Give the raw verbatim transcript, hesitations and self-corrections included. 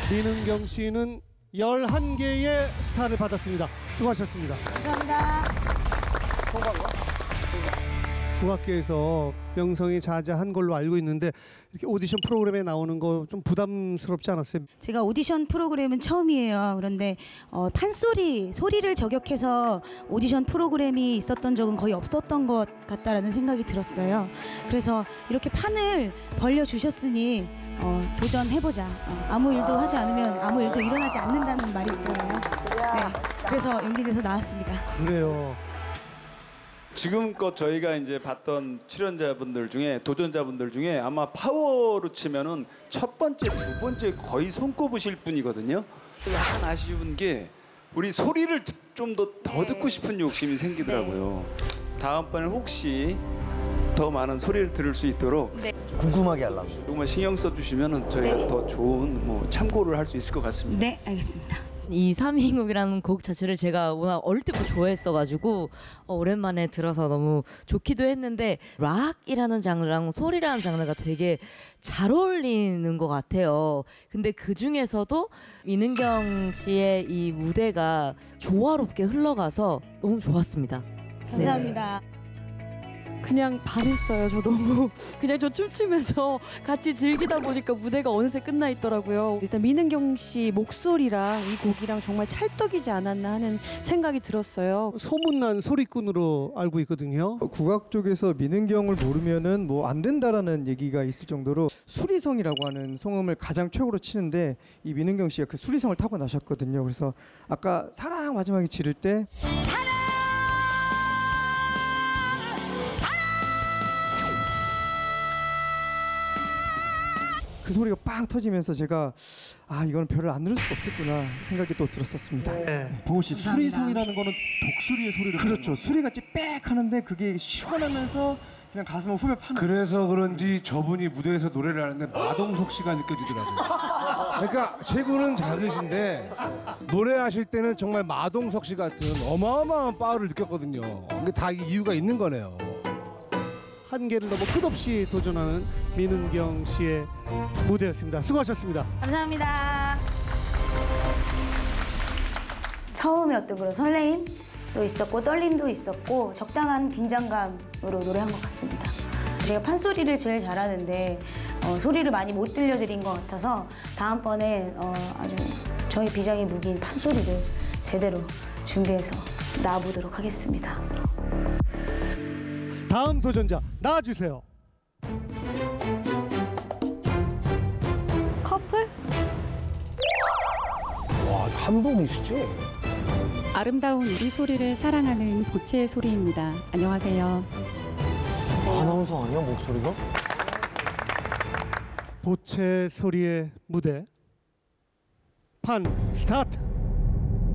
민은경 씨는 열한 개의 스타를 받았습니다. 수고하셨습니다. 감사합니다. 국악계에서 명성이 자자한 걸로 알고 있는데 이렇게 오디션 프로그램에 나오는 거 좀 부담스럽지 않았어요? 제가 오디션 프로그램은 처음이에요. 그런데 어, 판소리, 소리를 저격해서 오디션 프로그램이 있었던 적은 거의 없었던 것 같다라는 생각이 들었어요. 그래서 이렇게 판을 벌려주셨으니 어, 도전해보자. 어, 아무 일도 하지 않으면 아무 일도 일어나지 않는다는 말이 있잖아요. 네, 그래서 용기 내서 나왔습니다. 그래요. 지금껏 저희가 이제 봤던 출연자분들 중에 도전자분들 중에 아마 파워로 치면은 첫 번째, 두 번째 거의 손꼽으실 분이거든요. 약간 아쉬운 게 우리 소리를 좀 더 더 듣고 싶은 욕심이 생기더라고요. 다음번에 혹시 더 많은 소리를 들을 수 있도록 궁금하게 하려고. 정말 신경 써주시면은 저희가 네. 더 좋은 뭐 참고를 할 수 있을 것 같습니다. 네, 알겠습니다. 이 삼인국이라는 곡 자체를 제가 워낙 어릴 때부터 좋아했어가지고 어, 오랜만에 들어서 너무 좋기도 했는데 락이라는 장르랑 소리라는 장르가 되게 잘 어울리는 것 같아요. 근데 그 중에서도 민은경 씨의 이 무대가 조화롭게 흘러가서 너무 좋았습니다. 감사합니다. 그냥 반했어요. 저 너무 그냥 저 춤추면서 같이 즐기다 보니까 무대가 어느새 끝나 있더라고요. 일단 민은경 씨 목소리랑 이 곡이랑 정말 찰떡이지 않았나 하는 생각이 들었어요. 소문난 소리꾼으로 알고 있거든요. 국악 쪽에서 민은경을 모르면은 뭐 안 된다라는 얘기가 있을 정도로 수리성이라고 하는 성음을 가장 최고로 치는데 이 민은경 씨가 그 수리성을 타고 나셨거든요. 그래서 아까 사랑 마지막에 지를 때 그 소리가 빵 터지면서 제가 아 이거는 별을 안 들을 수가 없겠구나 생각이 또 들었었습니다. 네. 보은 씨, 수리성이라는 거는 독수리의 소리를 그렇죠. 수리같이 빽 하는데 그게 시원하면서 그냥 가슴을 후벼 파는. 그래서 그런지 저분이 무대에서 노래를 하는데 마동석 씨가 느껴지더라고요. 그러니까 체구는 작으신데 노래하실 때는 정말 마동석 씨 같은 어마어마한 파워를 느꼈거든요. 근데 다 이유가 있는 거네요. 한계를 넘어 끝없이 도전하는 민은경 씨의 무대였습니다. 수고하셨습니다. 감사합니다. 처음에 어떤 그런 설레임도 있었고 떨림도 있었고 적당한 긴장감으로 노래한 것 같습니다. 제가 판소리를 제일 잘하는데 어, 소리를 많이 못 들려드린 것 같아서 다음번에 어, 아주 저희 비장의 무기인 판소리를 제대로 준비해서 나와보도록 하겠습니다. 다음 도전자 나와주세요. 커플? 와, 한 분이시지? 아름다운 우리 소리를 사랑하는 보채의 소리입니다. 안녕하세요. 아나운서 아니야 목소리가? 보채 소리의 무대 판 스타트.